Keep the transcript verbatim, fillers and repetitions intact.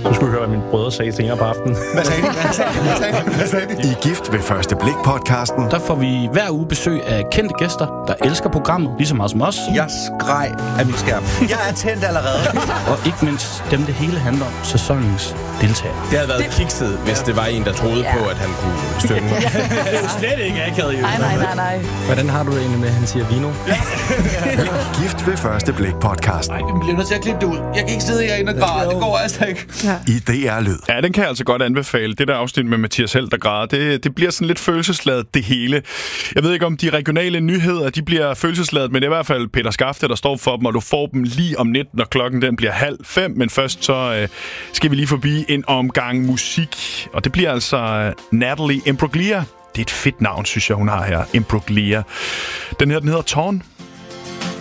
Så skulle vi høre, hvad mine brødre sagde senere på aftenen. Hvad sagde de? Hvad sagde de? Hvad sagde de? Hvad sagde de? I Gift ved første blik-podcasten. Der får vi hver uge besøg af kendte gæster, der elsker programmet, lige så meget som os. Jeg skreg af min skærm. Jeg er tændt allerede. Og ikke mindst dem, det hele handler om, sæsonens deltagere. Det havde været kikset, hvis det var en, der troede ja. på, at han kunne synge. Det er jo slet ikke akavet, jo. Nej, nej, nej, nej. Hvordan har du det egentlig med, at han siger vino? Gift ved første blik-podcasten. Nej, vi bliver nødt til at klippe det ud. Jeg kan ikke sidde herinde og græde. Det går altså ikke. Ja. I D R-lyd. Ja, den kan jeg altså godt anbefale. Det der afsnit med Mathias Helt, der græder, det, det bliver sådan lidt følelsesladet, det hele. Jeg ved ikke, om de regionale nyheder, de bliver følelsesladet, men det er i hvert fald Peter Skafte, der står for dem, og du får dem lige om lidt, når klokken den bliver halv fem. Men først så øh, skal vi lige forbi en omgang musik, og det bliver altså øh, Natalie Imbruglia. Det er et fedt navn, synes jeg, hun har her. Imbruglia. Den her, den hedder Torn.